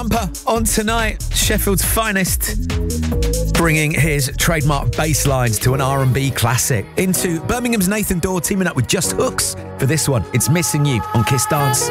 bumper on tonight. Sheffield's finest, bringing his trademark bass lines to an R&B classic. Into Birmingham's Nathan Dawe teaming up with Just Hooks for this one. It's Missing You on Kiss Dance.